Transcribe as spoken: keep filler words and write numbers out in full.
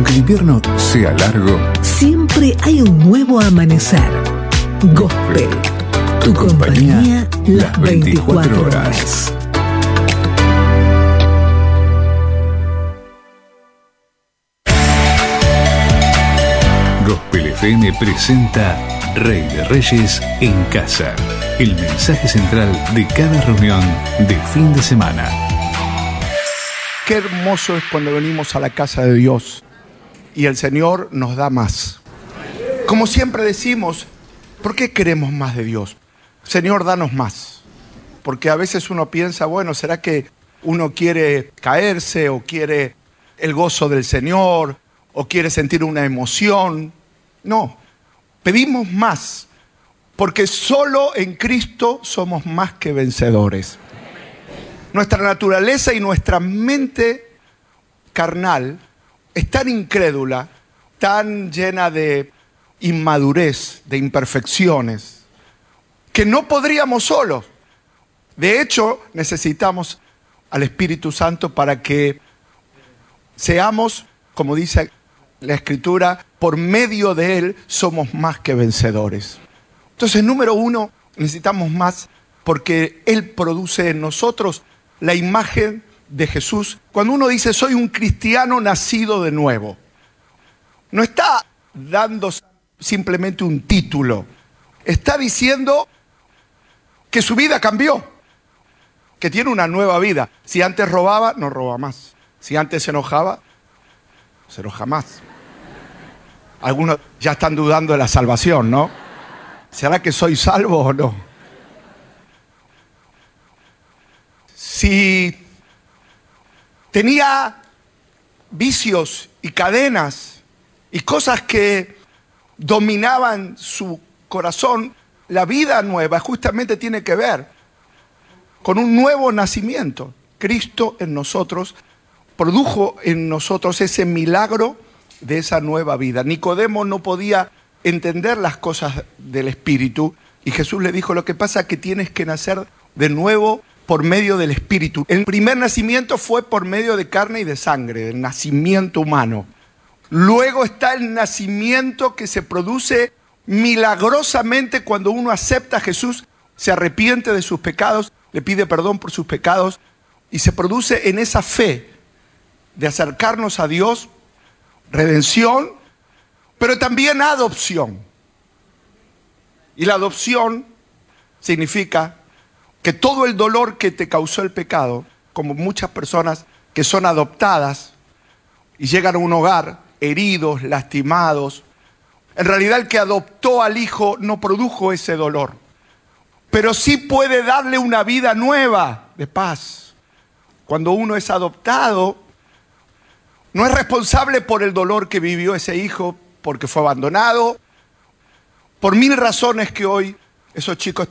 Aunque el invierno sea largo, siempre hay un nuevo amanecer. Gospel, tu compañía las veinticuatro horas. Gospel F M presenta Rey de Reyes en Casa, el mensaje central de cada reunión de fin de semana. Qué hermoso es cuando venimos a la casa de Dios y el Señor nos da más. Como siempre decimos, ¿por qué queremos más de Dios? Señor, danos más. Porque a veces uno piensa, bueno, ¿será que uno quiere caerse o quiere el gozo del Señor o quiere sentir una emoción? No, pedimos más, porque solo en Cristo somos más que vencedores. Nuestra naturaleza y nuestra mente carnal es tan incrédula, tan llena de inmadurez, de imperfecciones, que no podríamos solos. De hecho, necesitamos al Espíritu Santo para que seamos, como dice la Escritura, por medio de Él somos más que vencedores. Entonces, número uno, necesitamos más porque Él produce en nosotros la imagen de Jesús. Cuando uno dice, soy un cristiano nacido de nuevo, no está dando simplemente un título. Está diciendo que su vida cambió, que tiene una nueva vida. Si antes robaba, no roba más. Si antes se enojaba, no se enoja más. Algunos ya están dudando de la salvación, ¿no? ¿Será que soy salvo o no? Si tenía vicios y cadenas y cosas que dominaban su corazón, la vida nueva justamente tiene que ver con un nuevo nacimiento. Cristo en nosotros produjo en nosotros ese milagro de esa nueva vida. Nicodemo no podía entender las cosas del Espíritu y Jesús le dijo, lo que pasa es que tienes que nacer de nuevo por medio del Espíritu. El primer nacimiento fue por medio de carne y de sangre, del nacimiento humano. Luego está el nacimiento que se produce milagrosamente cuando uno acepta a Jesús, se arrepiente de sus pecados, le pide perdón por sus pecados y se produce en esa fe de acercarnos a Dios, redención, pero también adopción. Y la adopción significa que todo el dolor que te causó el pecado, como muchas personas que son adoptadas y llegan a un hogar heridos, lastimados, en realidad el que adoptó al hijo no produjo ese dolor, pero sí puede darle una vida nueva de paz. Cuando uno es adoptado, no es responsable por el dolor que vivió ese hijo, porque fue abandonado, por mil razones que hoy esos chicos